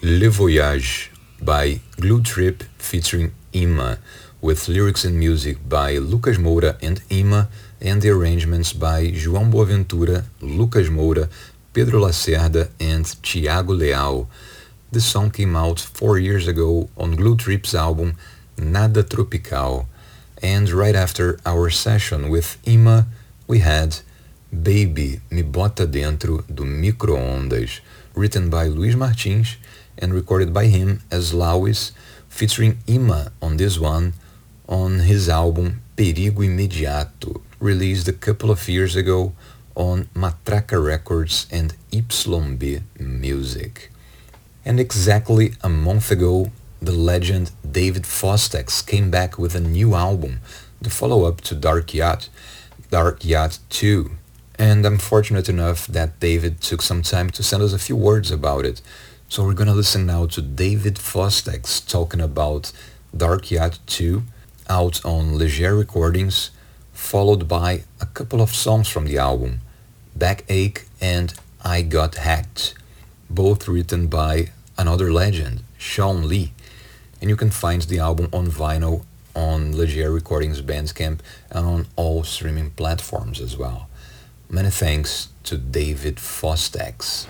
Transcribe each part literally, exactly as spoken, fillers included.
Le Voyage by Glue Trip featuring Ima, with lyrics and music by Lucas Moura and Ima, and the arrangements by João Boaventura, Lucas Moura, Pedro Lacerda, and Thiago Leal. The song came out four years ago on Glue Trip's album Nada Tropical, and right after our session with Ima, we had Baby Me Bota Dentro do Micro-ondas, written by Luis Martins and recorded by him as Lauis, featuring Ima on this one on his album Perigo Imediato, released a couple of years ago on Matraca Records and Y B Music. And exactly a month ago, the legend David Fostex came back with a new album, the follow-up to Dark Yacht, Dark Yacht two. And I'm fortunate enough that David took some time to send us a few words about it. So we're gonna listen now to David Fostex talking about Dark Yacht two, out on Leger Recordings, followed by a couple of songs from the album, Backache and I Got Hacked, both written by another legend, Sean Lee. And you can find the album on vinyl on Leger Recordings Bandcamp and on all streaming platforms as well. Many thanks to David Fostex.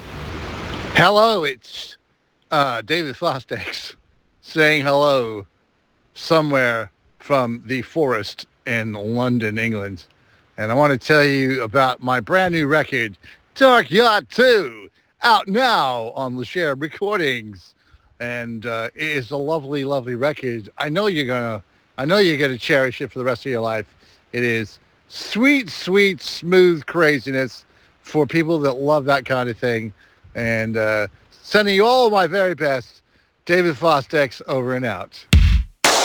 Hello, it's uh, David Fostex saying hello somewhere from the forest in London, England. And I want to tell you about my brand new record, Dark Yacht two, out now on Leger Recordings. And uh, it is a lovely, lovely record. I know you're gonna, I know you're gonna cherish it for the rest of your life. It is sweet, sweet, smooth craziness for people that love that kind of thing. And uh, sending you all my very best, David Fostex, over and out.